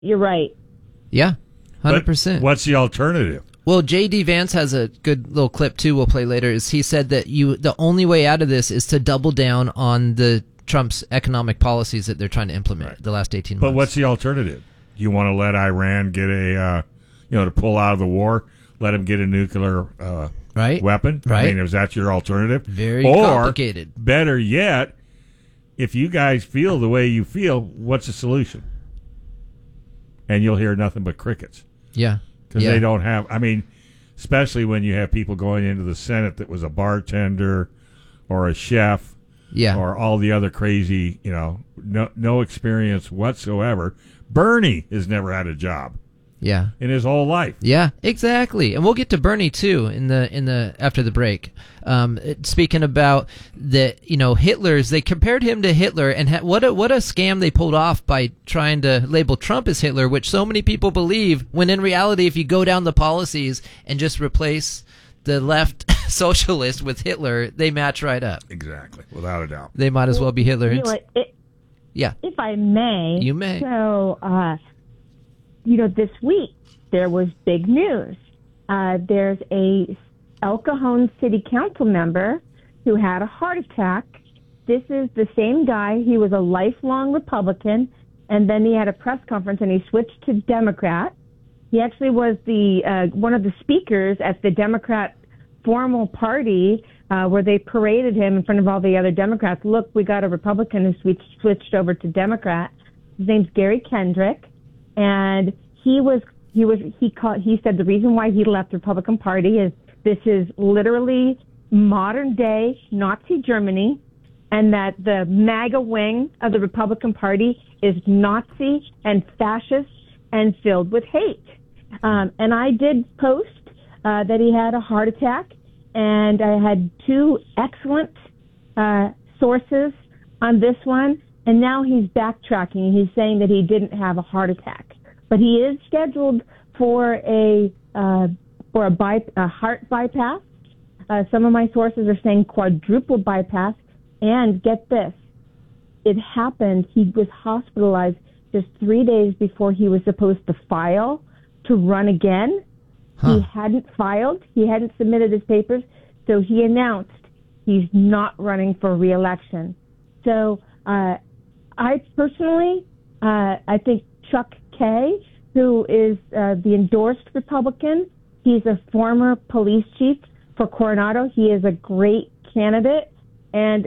You're right. Yeah, 100%. But what's the alternative? Well, J.D. Vance has a good little clip, too, we'll play later. Is he said that the only way out of this is to double down on the Trump's economic policies that they're trying to implement the last 18 months. But what's the alternative? You want to let Iran get to pull out of the war, let him get a nuclear weapon? Right. I mean, is that your alternative? Very complicated. Better yet, if you guys feel the way you feel, what's the solution? And you'll hear nothing but crickets. Yeah. Because they don't have, I mean, especially when you have people going into the Senate that was a bartender or a chef or all the other crazy, no experience whatsoever. Bernie has never had a job. Yeah. In his whole life. Yeah, exactly. And we'll get to Bernie too in the after the break. Speaking about Hitler's, they compared him to Hitler, and what a scam they pulled off by trying to label Trump as Hitler, which so many people believe, when in reality, if you go down the policies and just replace the left socialist with Hitler, they match right up. Exactly, without a doubt. They might as well be Hitler. Yeah. If I may. You may. So, this week there was big news. There's a El Cajon City Council member who had a heart attack. This is the same guy. He was a lifelong Republican, and then he had a press conference and he switched to Democrat. He actually was one of the speakers at the Democrat formal party where they paraded him in front of all the other Democrats. Look, we got a Republican who switched over to Democrat. His name's Gary Kendrick. And he said the reason why he left the Republican Party is this is literally modern day Nazi Germany, and that the MAGA wing of the Republican Party is Nazi and fascist and filled with hate. And I did post that he had a heart attack, and I had two excellent sources on this one. And now he's backtracking. He's saying that he didn't have a heart attack, but he is scheduled for a heart bypass. Some of my sources are saying quadruple bypass. And get this, it happened. He was hospitalized just 3 days before he was supposed to file to run again. He hadn't filed. He hadn't submitted his papers. So he announced he's not running for re-election. So, I personally, I think Chuck Kay, who is the endorsed Republican, he's a former police chief for Coronado. He is a great candidate. And,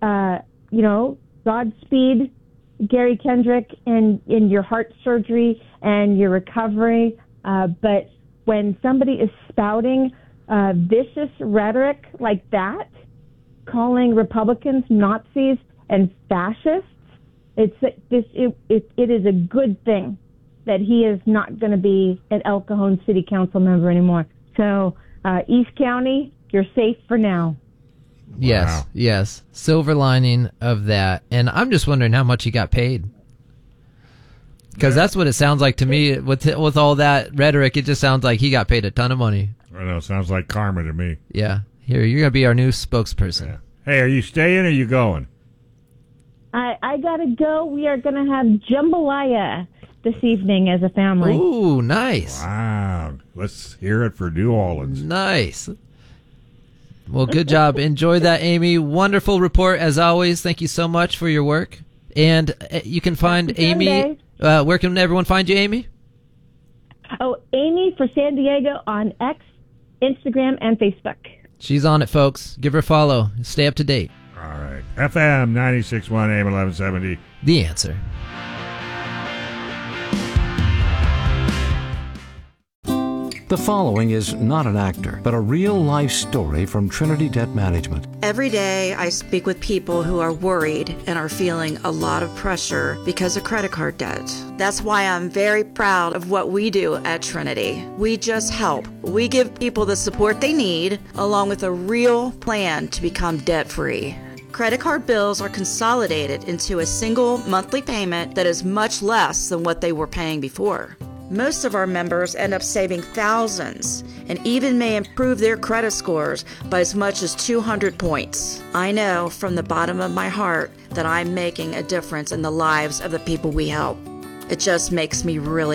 Godspeed, Gary Kendrick, in your heart surgery and your recovery. But when somebody is spouting vicious rhetoric like that, calling Republicans Nazis and fascists, it is a good thing that he is not going to be an El Cajon City Council member anymore. So, East County, you're safe for now. Yes. Silver lining of that. And I'm just wondering how much he got paid. Because that's what it sounds like to me. With all that rhetoric, it just sounds like he got paid a ton of money. I know, sounds like karma to me. Yeah. Here, you're going to be our new spokesperson. Yeah. Hey, are you staying or are you going? I got to go. We are going to have jambalaya this evening as a family. Ooh, nice. Wow. Let's hear it for New Orleans. Nice. Well, good job. Enjoy that, Amy. Wonderful report, as always. Thank you so much for your work. And you can find Amy. Where can everyone find you, Amy? Oh, Amy for San Diego on X, Instagram, and Facebook. She's on it, folks. Give her a follow. Stay up to date. All right. FM 96.1 AM 1170. The Answer. The following is not an actor, but a real-life story from Trinity Debt Management. Every day I speak with people who are worried and are feeling a lot of pressure because of credit card debt. That's why I'm very proud of what we do at Trinity. We just help. We give people the support they need, along with a real plan to become debt-free. Credit card bills are consolidated into a single monthly payment that is much less than what they were paying before. Most of our members end up saving thousands and even may improve their credit scores by as much as 200 points. I know from the bottom of my heart that I'm making a difference in the lives of the people we help. It just makes me really